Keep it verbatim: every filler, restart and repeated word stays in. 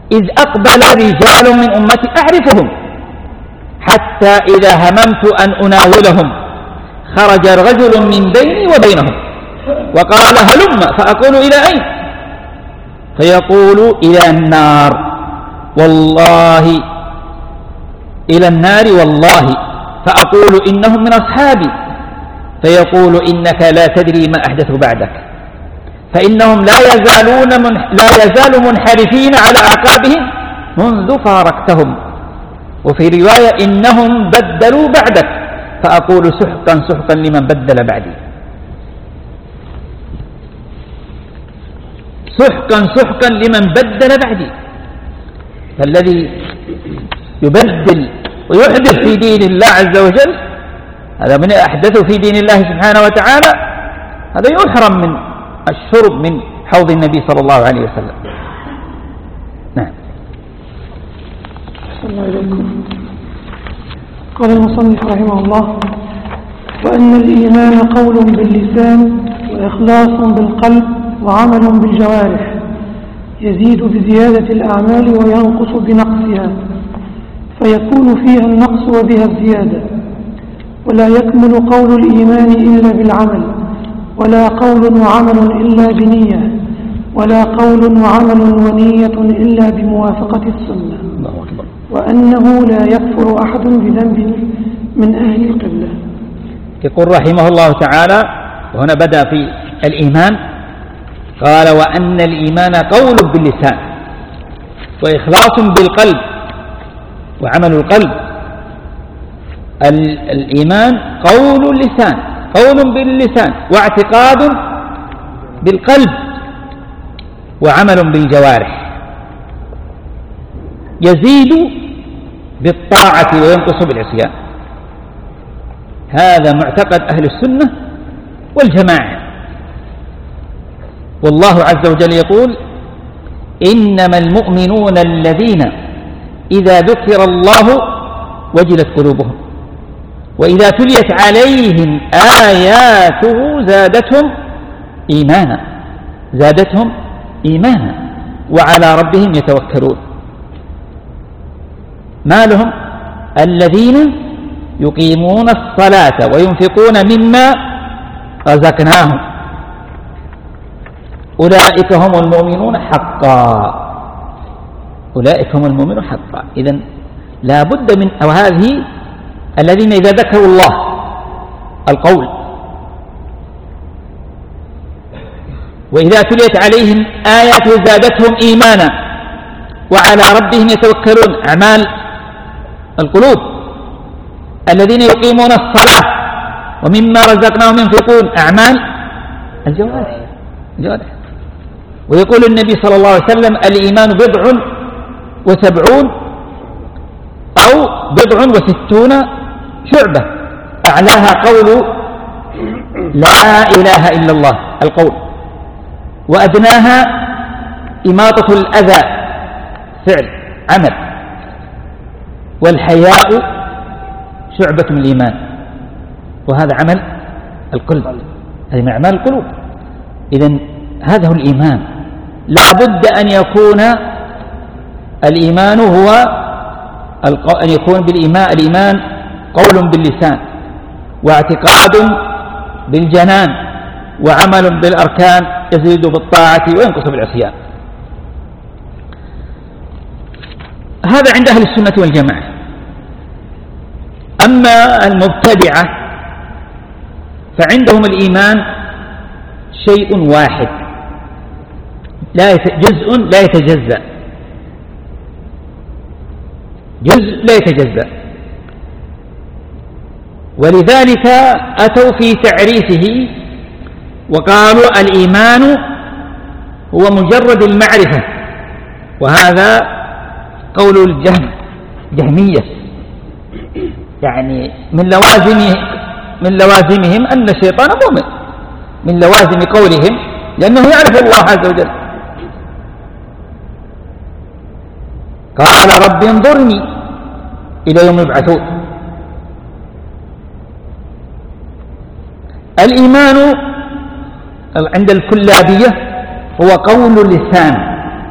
إذ أقبل رجال من أمتي أعرفهم حتى إذا هممت أن أناولهم خرج رجل من بيني وبينهم وقال هلم، فأقول إلى أين؟ فيقول إلى النار والله، إلى النار والله، فأقول إنهم من أصحابي، فيقول إنك لا تدري ما أحدثوا بعدك، فإنهم لا يزالون من لا يزالوا منحرفين على أعقابهم منذ فارقتهم، وفي رواية إنهم بدلوا بعدك، فأقول سحقا سحقا لمن بدل بعدي. سحقا سحقا لمن بدل بعدي. فالذي يبدل ويحدث في دين الله عز وجل، هذا من أحدث في دين الله سبحانه وتعالى، هذا يحرم من الشرب من حوض النبي صلى الله عليه وسلم. نعم. قال المصنف رحمه الله: وأن الإيمان قول باللسان وإخلاص بالقلب وعمل بالجوارح، يزيد بزيادة الأعمال وينقص بنقصها، فيكون فيها النقص وبها الزيادة. ولا يكمل قول الإيمان إلا بالعمل، ولا قول وعمل إلا بنية، ولا قول وعمل ونية إلا بموافقة السنة. وأنه لا يكفر أحد بذنب من أهل القبلة. يقول رحمه الله تعالى، وهنا بدأ في الإيمان، قال: وأن الإيمان قول باللسان وإخلاص بالقلب وعمل القلب. الإيمان قول اللسان، قول باللسان واعتقاد بالقلب وعمل بالجوارح، يزيد بالطاعة وينقص بالعصيان. هذا معتقد أهل السنة والجماعة. والله عز وجل يقول: إنما المؤمنون الذين إذا ذكر الله وجلت قلوبهم وإذا تليت عليهم آياته زادتهم إيمانا زادتهم إيمانا وعلى ربهم يتوكلون. ما لهم؟ الذين يقيمون الصلاة وينفقون مما رزقناهم أولئك هم المؤمنون حقا. أولئك هم المؤمنون حقا. إذن لا بد من، أو هذه الذين إذا ذكروا الله القول وإذا تليت عليهم آياته زادتهم إيمانا وعلى ربهم يتوكلون، أعمال القلوب. الذين يقيمون الصلاة ومما رزقناهم ينفقون، أعمال الجوارح الجوارح. ويقول النبي صلى الله عليه وسلم: الإيمان بضع وسبعون أو بضع وستون شعبة، أعلاها قول لا إله إلا الله القول، وأدناها إماطة الأذى فعل عمل، والحياء شعبة من الإيمان، وهذا عمل القلب، هذه من أعمال القلوب. إذن هذا هو الإيمان. لا بد أن يكون الإيمان هو أن يكون بالإيمان الإيمان قول باللسان واعتقاد بالجنان وعمل بالأركان، يزيد بالطاعة وينقص بالعصيان. هذا عند أهل السنة والجماعة. أما المبتدعة فعندهم الإيمان شيء واحد، لا جزء لا يتجزأ، جزء لا يتجزأ. ولذلك أتوا في تعريفه وقالوا: الإيمان هو مجرد المعرفة. وهذا قول الجهم جهمية، يعني من لوازم من لوازمهم أن الشيطان مؤمن، من لوازم قولهم، لأنه يعرف الله عز وجل. قال: رب انظرني إلى يوم يبعثون. الإيمان عند الكلابية هو قول اللسان